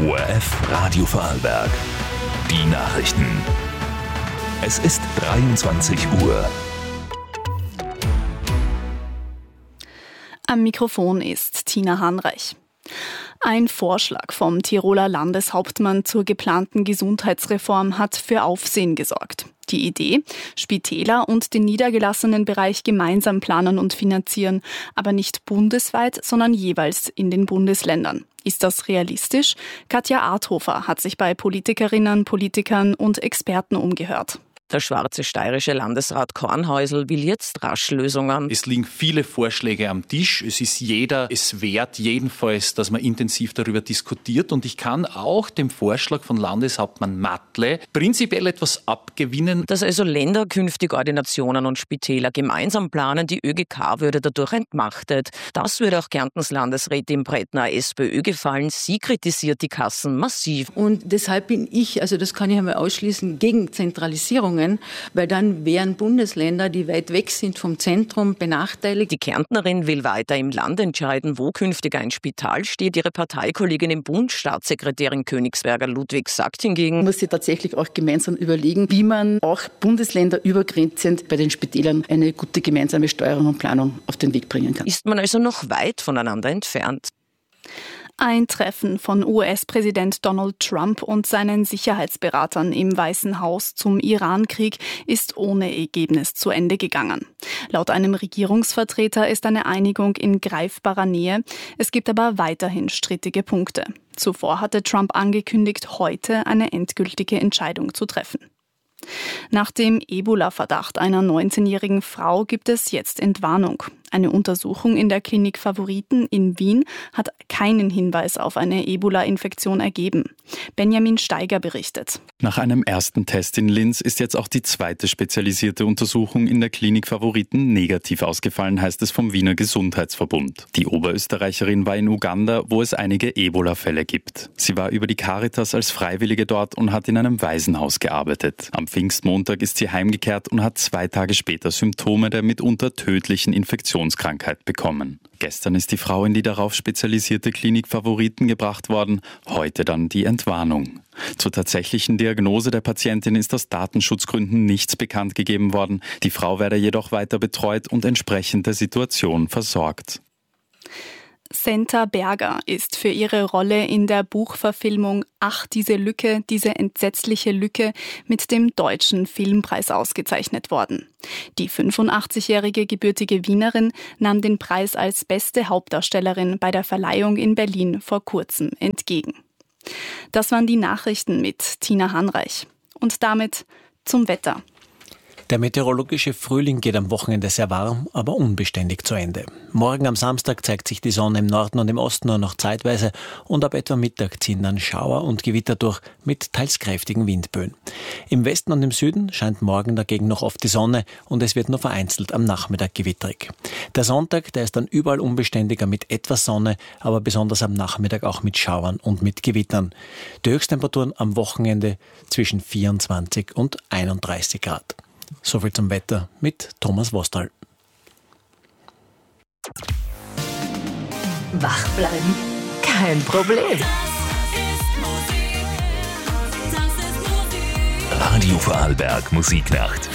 ORF Radio Vorarlberg. Die Nachrichten. Es ist 23 Uhr. Am Mikrofon ist Tina Hanreich. Ein Vorschlag vom Tiroler Landeshauptmann zur geplanten Gesundheitsreform hat für Aufsehen gesorgt. Die Idee: Spitäler und den niedergelassenen Bereich gemeinsam planen und finanzieren, aber nicht bundesweit, sondern jeweils in den Bundesländern. Ist das realistisch? Katja Arthofer hat sich bei Politikerinnen, Politikern und Experten umgehört. Der schwarze steirische Landesrat Kornhäusl will jetzt rasch Lösungen. Es liegen viele Vorschläge am Tisch. Es ist jeder es wert, jedenfalls, dass man intensiv darüber diskutiert. Und ich kann auch dem Vorschlag von Landeshauptmann Matle prinzipiell etwas abgewinnen. Dass also Länder künftig Ordinationen und Spitäler gemeinsam planen, die ÖGK würde dadurch entmachtet. Das würde auch Kärntens Landesrätin Brettner SPÖ gefallen. Sie kritisiert die Kassen massiv. Und deshalb bin ich, also das kann ich einmal ausschließen, gegen Zentralisierungen, weil dann wären Bundesländer, die weit weg sind vom Zentrum, benachteiligt. Die Kärntnerin will weiter im Land entscheiden, wo künftig ein Spital steht. Ihre Parteikollegin im Bund, Staatssekretärin Königsberger Ludwig, sagt hingegen: Man muss sich tatsächlich auch gemeinsam überlegen, wie man auch bundesländerübergrenzend bei den Spitälern eine gute gemeinsame Steuerung und Planung auf den Weg bringen kann. Ist man also noch weit voneinander entfernt? Ein Treffen von US-Präsident Donald Trump und seinen Sicherheitsberatern im Weißen Haus zum Iran-Krieg ist ohne Ergebnis zu Ende gegangen. Laut einem Regierungsvertreter ist eine Einigung in greifbarer Nähe. Es gibt aber weiterhin strittige Punkte. Zuvor hatte Trump angekündigt, heute eine endgültige Entscheidung zu treffen. Nach dem Ebola-Verdacht einer 19-jährigen Frau gibt es jetzt Entwarnung. Eine Untersuchung in der Klinik Favoriten in Wien hat keinen Hinweis auf eine Ebola-Infektion ergeben. Benjamin Steiger berichtet. Nach einem ersten Test in Linz ist jetzt auch die zweite spezialisierte Untersuchung in der Klinik Favoriten negativ ausgefallen, heißt es vom Wiener Gesundheitsverbund. Die Oberösterreicherin war in Uganda, wo es einige Ebola-Fälle gibt. Sie war über die Caritas als Freiwillige dort und hat in einem Waisenhaus gearbeitet. Am Pfingstmontag ist sie heimgekehrt und hat 2 Tage später Symptome der mitunter tödlichen Infektionskrankheit bekommen. Gestern ist die Frau in die darauf spezialisierte Klinik Favoriten gebracht worden, heute dann die Entwarnung. Zur tatsächlichen Diagnose der Patientin ist aus Datenschutzgründen nichts bekannt gegeben worden. Die Frau werde jedoch weiter betreut und entsprechend der Situation versorgt. Senta Berger ist für ihre Rolle in der Buchverfilmung Ach, diese Lücke, diese entsetzliche Lücke mit dem Deutschen Filmpreis ausgezeichnet worden. Die 85-jährige gebürtige Wienerin nahm den Preis als beste Hauptdarstellerin bei der Verleihung in Berlin vor kurzem entgegen. Das waren die Nachrichten mit Tina Hanreich. Und damit zum Wetter. Der meteorologische Frühling geht am Wochenende sehr warm, aber unbeständig zu Ende. Morgen am Samstag zeigt sich die Sonne im Norden und im Osten nur noch zeitweise und ab etwa Mittag ziehen dann Schauer und Gewitter durch mit teils kräftigen Windböen. Im Westen und im Süden scheint morgen dagegen noch oft die Sonne und es wird nur vereinzelt am Nachmittag gewitterig. Der Sonntag, der ist dann überall unbeständiger mit etwas Sonne, aber besonders am Nachmittag auch mit Schauern und mit Gewittern. Die Höchsttemperaturen am Wochenende zwischen 24 und 31 Grad. Soviel zum Wetter mit Thomas Wostal. Wach bleiben? Kein Problem. Radio Vorarlberg Musiknacht.